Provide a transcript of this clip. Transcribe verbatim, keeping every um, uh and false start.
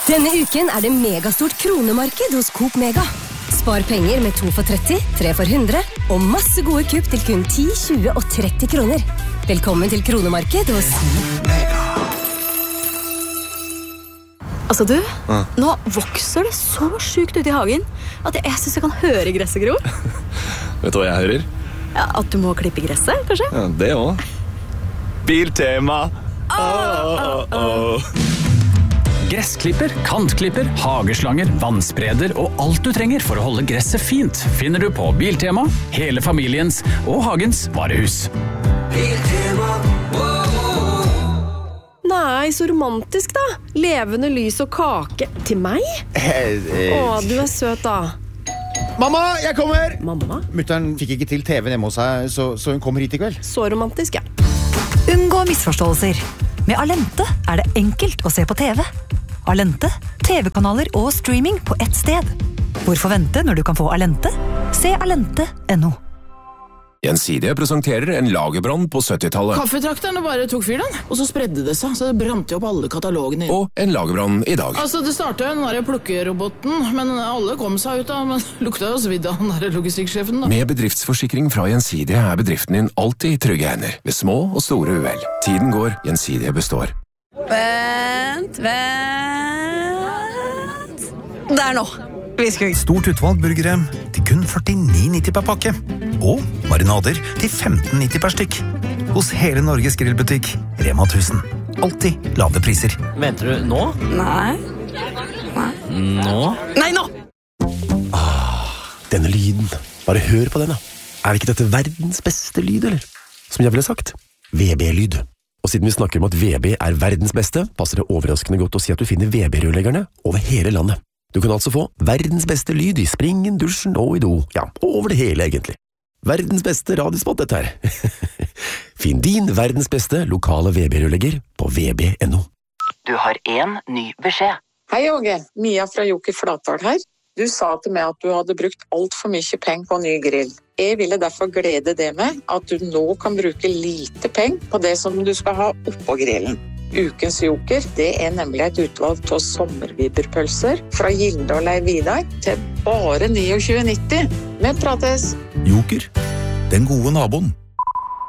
Denne uken er det megastort kronemarked hos Coop Mega. Spar penger med to for tretti, tre for hundre, og masse gode kupp til kun ti, tjue og tretti kroner. Velkommen til kronemarked hos Mega. Altså du, ja. Nå vokser det så sykt ut i hagen at jeg synes jeg kan høre gresset gro. Vet du hva jeg hører? Ja, at du må klippe gresset, kanskje? Ja, det også. Biltema. Åh, åh, åh. Gressklipper, kantklipper, hageslanger, vannspreder og alt du trenger for å holde gresset fint finner du på Biltema, hele familiens og hagens varehus. Biltema, Nei, så romantisk da. Levende lys og kake. Til meg? Åh, du er søt da. Mamma, jeg kommer! Mamma? Mutteren fikk ikke til T V-en hjemme hos seg, så, så hun kommer hit i kveld. Så romantisk, ja. Unngå misforståelser. Med Alente er det enkelt å se på T V. Alente, T V-kanaler og streaming på ett sted. Hvorfor vente når du kan få Alente? Se alente punktum no. Gjensidige presenterer en lagerbrann på syttitallet. Kaffetrakterne bare tok fyr den, og så spredde det seg, så det brant opp alle katalogene. Og en lagerbrann i dag. Altså, det startet jo den der plukkeroboten, men alle kom seg ut av, men lukta jo svidd av den der logistikksjefen da. Med bedriftsforsikring fra Gjensidige er bedriften din alltid i trygge hender, ved små og store uhell. Tiden går, Gjensidige består. Vent, vent. Der nå. Stort utvalg burgere til kun førtini nitti per pakke. Og marinader til femten nitti per stykk. Hos hele Norges grillbutikk, Rema tusen. Alltid lave priser. Venter du nå? Nei. Nei. Nå? Nei, nå! Ah, denne lyden. Bare hør på den da. Er ikke dette verdens beste lyd, eller? Som jeg ville sagt. V B-lyd. Og siden vi snakker om at V B er verdens beste, passer det overraskende godt å si at du finner V B-rørleggerne over hele landet. Du kan altså få verdens beste lyd i springen, dusjen og i do. Ja, over det hele egentlig. Verdens beste radiospot dette her. Finn din verdens beste lokale V B-rørlegger på v b punktum no. Du har en ny beskjed. Hei Åge, Mia fra Joker Flatdal her. Du sa til meg at du hadde brukt alt for mye penger på ny grill. Jeg ville derfor glede deg med at du nå kan bruke lite penger på det som du skal ha oppå grillen. Ukens Joker, det er nemlig et utvalg av sommerviberpølser fra Gilde og Leiv Vidar til bare tjueni nitti. Vi prates! Joker, den gode naboen.